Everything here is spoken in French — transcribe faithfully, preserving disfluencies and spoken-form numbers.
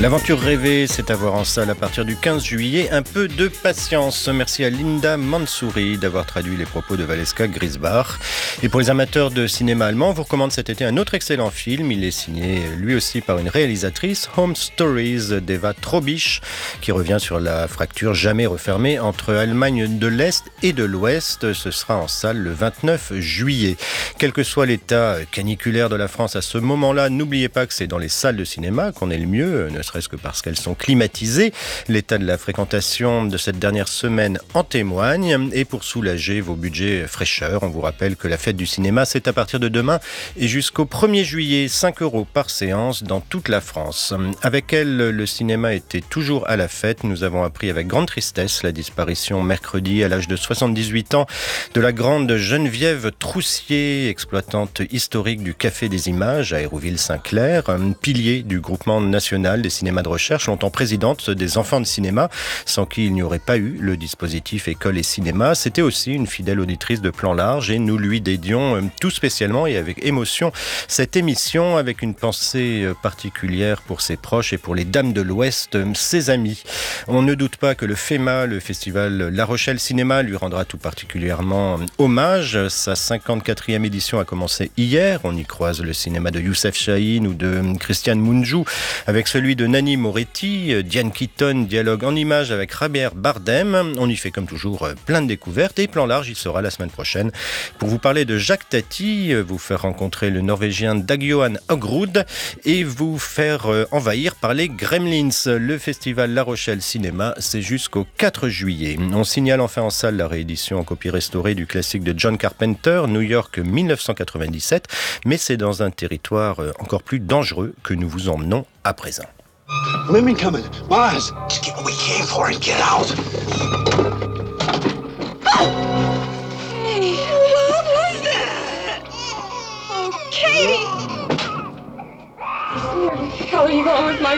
L'aventure rêvée, c'est à voir en salle à partir du quinze juillet. Un peu de patience. Merci à Linda Mansouri d'avoir traduit les propos de Valeska Grisbach. Et pour les amateurs de cinéma allemand, on vous recommande cet été un autre excellent film. Il est signé lui aussi par une réalisatrice, Home Stories d'Eva Trobisch, qui revient sur la fracture jamais refermée entre Allemagne de l'Est et de l'Ouest. Ce sera en salle le vingt-neuf juillet. Quel que soit l'état caniculaire de la France à ce moment-là, n'oubliez pas que c'est dans les salles de cinéma qu'on est le mieux, ne serait-ce que parce qu'elles sont climatisées. L'état de la fréquentation de cette dernière semaine en témoigne. Et pour soulager vos budgets fraîcheur, on vous rappelle que la fête du cinéma, c'est à partir de demain et jusqu'au premier juillet, cinq euros par séance dans toute la France. Avec elle, le cinéma était toujours à la fête. Nous avons appris avec grande tristesse la disparition mercredi à l'âge de soixante-dix-huit ans de la grande Geneviève Troussier, exploitante historique du Café des Images à Hérouville-Saint-Clair, pilier du groupement national des cinémas de recherche, longtemps présidente des enfants de cinéma, sans qui il n'y aurait pas eu le dispositif école et cinéma. C'était aussi une fidèle auditrice de Plan Large et nous lui dédions tout spécialement et avec émotion cette émission, avec une pensée particulière pour ses proches et pour les dames de l'Ouest, ses amis. On ne doute pas que le FEMA, le festival La Rochelle Cinéma, lui rendra tout particulièrement hommage. Sa cinquante-quatrième édition a commencé hier. On y croise le cinéma de Youssef Chahine ou de Christiane Mungiu avec celui de Nanni Moretti. Diane Keaton dialogue en images avec Javier Bardem. On y fait comme toujours plein de découvertes et Plan Large, il sera la semaine prochaine pour vous parler de Jacques Tati, vous faire rencontrer le Norvégien Dag Johan Hogrud et vous faire envahir par les Gremlins. Le festival La Rochelle Cinéma, c'est jusqu'au quatre juillet. On signale enfin en salle la réédition en copie restaurée du classique de John Carpenter, New York dix-neuf cent quatre-vingt-dix-sept, mais c'est dans un territoire encore plus dangereux que nous vous emmenons à présent. Women coming. Mars. Just get what we came for and get out. Hey, what was that? Oh, Katie! Where the hell are you going with my